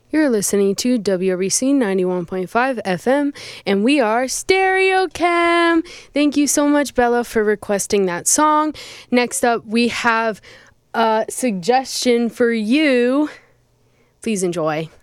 You're listening to WRBC 91.5 FM, and we are StereoCam. Thank you so much, Bella, for requesting that song. Next up, we have a suggestion for you. Please enjoy.